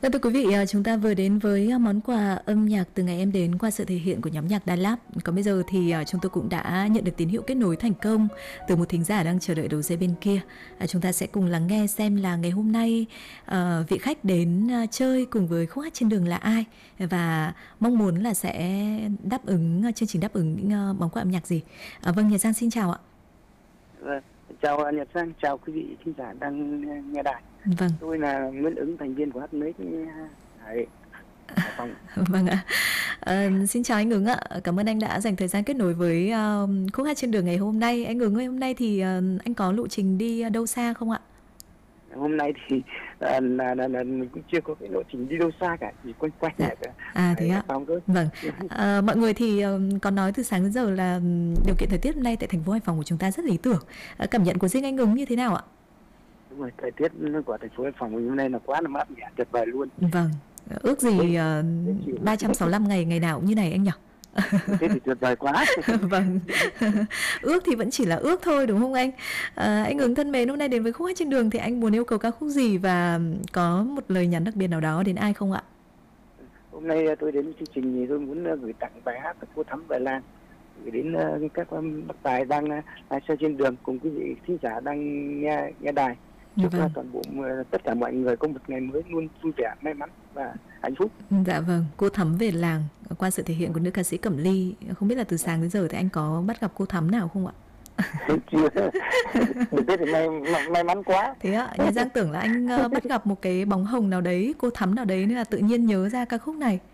Vâng, thưa quý vị, chúng ta vừa đến với món quà âm nhạc từ ngày em đến qua sự thể hiện của nhóm nhạc Đà Lạt. Còn bây giờ thì chúng tôi cũng đã nhận được tín hiệu kết nối thành công từ một thính giả đang chờ đợi đầu dây bên kia. Chúng ta sẽ cùng lắng nghe xem là ngày hôm nay vị khách đến chơi cùng với khúc hát trên đường là ai, và mong muốn là sẽ đáp ứng chương trình đáp ứng những món quà âm nhạc gì. Vâng, Nhật Giang xin chào ạ. Chào Nhật Giang, chào quý vị thính giả đang nghe đài. Vâng. Tôi là Nguyễn Ứng, thành viên của HMX Hải Phòng. Vâng ạ. Xin chào anh Ứng ạ. Cảm ơn anh đã dành thời gian kết nối với khúc hát trên đường ngày hôm nay. Anh Ứng ơi, hôm nay thì anh có lộ trình đi đâu xa không ạ? Hôm nay thì mình cũng chưa có cái lộ trình đi đâu xa cả, chỉ quanh quanh À thế ạ. Vâng. Mọi người thì còn nói từ sáng đến giờ là điều kiện thời tiết hôm nay tại thành phố Hải Phòng của chúng ta rất lý tưởng. Cảm nhận của riêng anh Ứng như thế nào ạ? Đúng rồi, thời tiết của thành phố Hải Phòng hôm nay là quá là mát mẻ, tuyệt vời luôn. Vâng. Ước gì 365 ngày nào cũng như này anh nhỉ? Thế thì tuyệt vời quá. Vâng. Ước thì vẫn chỉ là ước thôi đúng không anh? Anh Ứng thân mến, hôm nay đến với khúc hát trên đường thì anh muốn yêu cầu ca khúc gì và có một lời nhắn đặc biệt nào đó đến ai không ạ? Hôm nay tôi đến chương trình thì tôi muốn gửi tặng bài hát Cô Thắm Về Làng, gửi đến các bác tài đang lái xe trên đường cùng quý vị thính giả đang nghe đài. Chúc toàn bộ tất cả mọi người có một ngày mới luôn vui vẻ, may mắn và hạnh phúc. Dạ vâng, Cô Thắm Về Làng qua sự thể hiện của nữ ca sĩ Cẩm Ly. Không biết là từ sáng đến giờ thì anh có bắt gặp cô Thắm nào không ạ? Chưa. Thế thì may mắn quá. Thế ạ, Nhà Giang tưởng là anh bắt gặp một cái bóng hồng nào đấy, cô Thắm nào đấy nên là tự nhiên nhớ ra ca khúc này.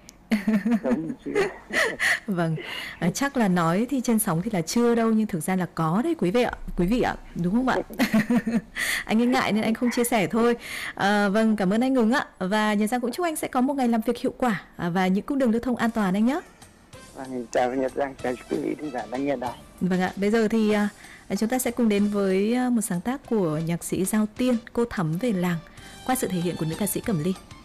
Vâng, chắc là nói thì trên sóng thì là chưa đâu, nhưng thực ra là có đấy quý vị ạ, đúng không ạ? Anh ấy ngại nên anh không chia sẻ thôi. Vâng, cảm ơn anh Ứng ạ, và Nhật Giang cũng chúc anh sẽ có một ngày làm việc hiệu quả và những cung đường lưu thông an toàn anh nhé. Chào Nhật Giang, chào quý vị thính giả đang nghe đài. Vâng ạ, bây giờ thì chúng ta sẽ cùng đến với một sáng tác của nhạc sĩ Giao Tiên, Cô Thắm Về Làng qua sự thể hiện của nữ ca sĩ Cẩm Ly.